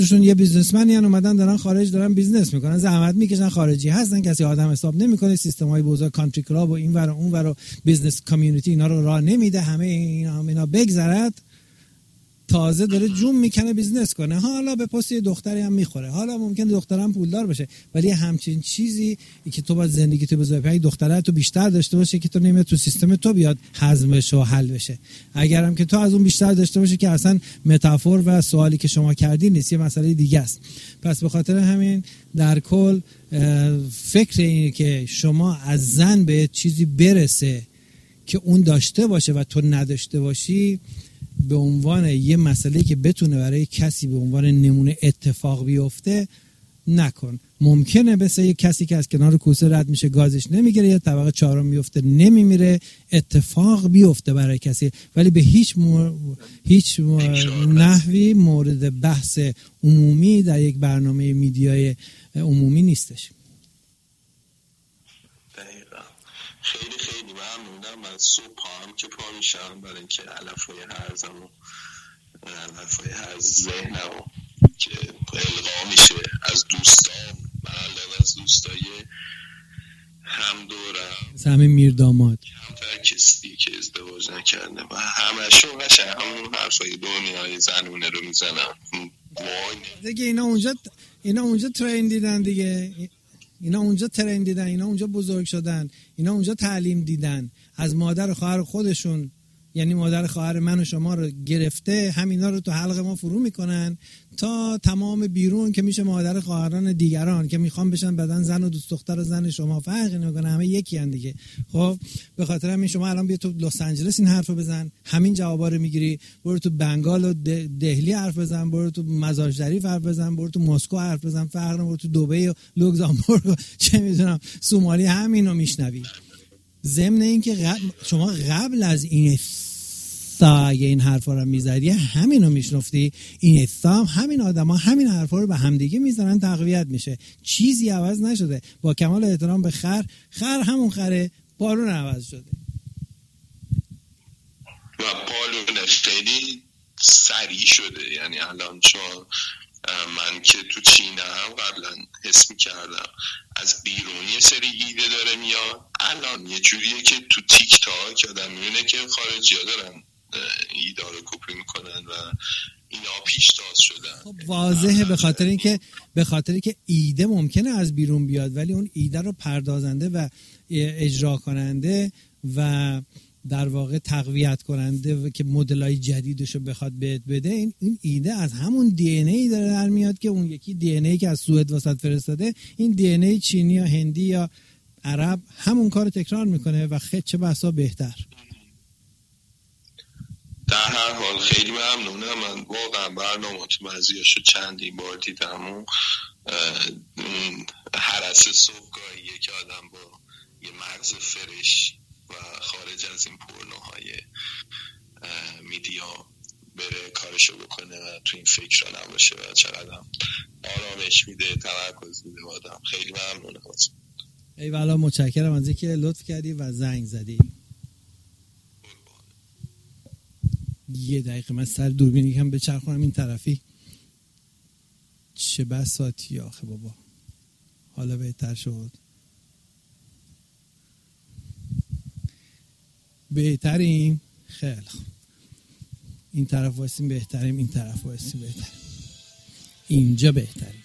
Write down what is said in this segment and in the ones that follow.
شون یه بیزنسمنی ان اومدن دارن خارج دارن بیزنس میکنن، زحمت میکشن، خارجی هستن، کسی آدم حساب نمیکنه، سیستم‌های بزرگ کانتری کلاب و این ور و اون ور و بیزنس کامیونیتی اینا رو راه نمیده، همه اینا بگذرد، تازه داره جون میکنه بیزنس کنه. حالا به پست یه دختری هم میخوره، حالا ممکنه دخترم پولدار باشه، ولی همچین چیزی که تو باید زندگی تو بذاری پای دختره تو بیشتر داشته باشه که تو نمیاد تو سیستم تو بیاد هضم بشه و حل بشه. اگرم که تو از اون بیشتر داشته باشه که اصلا متافور و سوالی که شما کردی نیست، یه مسئله دیگه است. پس به خاطر همین در کل فکر اینه که شما از زن به چیزی برسه که اون داشته باشه و تو نداشته باشی، به عنوان یه مسئله که بتونه برای کسی به عنوان نمونه اتفاق بیفته نکن. ممکنه بسه یه کسی که از کنار کوسه رد میشه گازش نمیگیره، یا طبقه چهارم میفته نمیمیره، اتفاق بیفته برای کسی، ولی به هیچ نحوی مورد بحث عمومی در یک برنامه میدیای عمومی نیستش. خیلی خیلی ممنونم. از صبح هم که پا میشم برای اینکه علفای هرزم و علفای هرز ذهنم که القا میشه از دوستان، من از دوستای هم دورم، همین میرداماد همتر کسی که ازدواج نکرده و همشون قشنگ همون حرفای دنیای زنونه رو میزنم دیگه. اینا اونجا ترین دیدن دیگه، اینا اونجا ترین دیدن، اینا اونجا بزرگ شدن، اینا اونجا تعلیم دیدن، از مادر و خواهر خودشون، یعنی مادر خواهر من و شما رو گرفته، همینا رو تو حلق ما فرو میکنن تا تمام بیرون که میشه مادر خواهران دیگران که میخوان بشن بدن زن و دوست دختر و زن شما، فرقی نمیکنه، همه یکی ان دیگه. خب به خاطر همین شما الان بیا تو لس آنجلس این حرفو بزن، همین جوابا رو میگیری، برو تو بنگال و دهلی حرف بزن، برو تو مزار شریف حرف بزن، برو تو مسکو حرف بزن، فرق نمیکنه، برو تو دبی و لوکزامبورگ چه میدونم سومالی همینو میشنوی. ضمن این که شما قبل از این اگه این حرفا رو میزدی همینو میشنفتی، این اصلا همین آدما همین حرفا رو به همدیگه میزنن، تقویت میشه، چیزی عوض نشده. با کمال احترام به خر همون خره، بالون عوض شده و بالون خیلی سریع شده. یعنی الان چون من که تو چینم قبلا حس میکردم از بیرون یه سری ایده داره میاد، الان یه جوریه که تو تیک تاک آدم میبینه که خارجی ها دارن ایده رو کپی میکنن و اینا پیشتاز شدن. خب واضحه، به خاطر که ایده ممکنه از بیرون بیاد، ولی اون ایده رو پردازنده و اجرا کننده و در واقع تقویت کننده و که مدل‌های جدیدشو بخواد بهت بده، این ایده از همون دی ان ای داره در میاد که اون یکی دی ان ای که از سوئد واسط فرستاده، این دی ان ای چینی یا هندی یا عرب همون کارو تکرار میکنه و خیلی چه بسا بهتر. در هر حال خیلی ممنونم. من واقعا برنامه تو بعضیاشو چندین بار دیدم و هرس صبحگاهیه که آدم با یه مغز فرش و خارج از این پورنوهای میدیا بره کارشو بکنه و تو این فکر را نباشه و چقدر آرامش میده، تمرکز میده آدم. خیلی ممنونم. ایوالا، متشکرم از اینکه لطف کردی و زنگ زدی. یه دقیقه من سر دوربین یکم بچرخونم این طرفی. چه بساطی آخه بابا، حالا بهتر شد. بهتریم؟ خیلی خوب. این طرف واسیم بهتریم، این طرف واسیم بهتریم، اینجا بهتریم.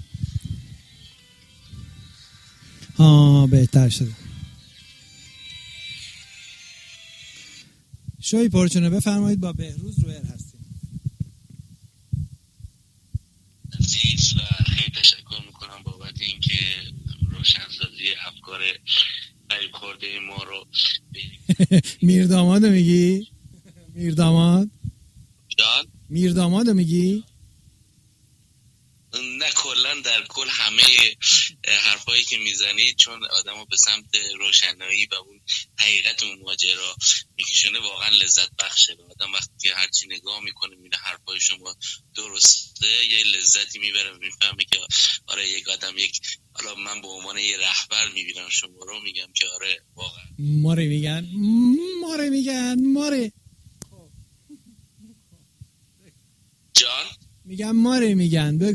بهتر شده. شوی پرچونه بفرمایید، با بهروز رویر هستیم. عزیز و خیلی تشکر میکنم بابت اینکه روشنسازی افکار قریب خورده ما رو میردامادو میگی؟ میردامادو میگی؟ نه کلا در کل همه حرفایی که میزنید چون آدمو به سمت روشنایی و اون حقیقت اون ماجرا میکشونه واقعا لذت بخشه. آدم وقتی هرچی نگاه میکنه میبینه حرفای شما درسته، یه لذتی میبره، میفهمه که آره یک آدم حالا من به عنوان یه رهبر میبینم شما رو، میگم که آره واقعا ماره میگن جان میگم ماره میگن